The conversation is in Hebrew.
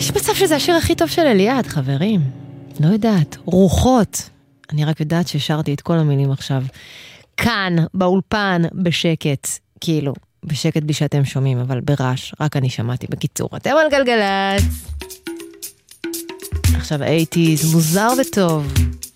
יש מצב שזה השיר הכי טוב של אליעד, חברים. לא יודעת. רוחות. אני רק יודעת ששרתי את כל המילים עכשיו. כאן, באולפן, בשקט. כאילו, בשקט בלי שאתם שומעים, אבל ברעש. רק אני שמעתי. בקיצור, אתם על גלגלצ. עכשיו 80s, מוזר וטוב.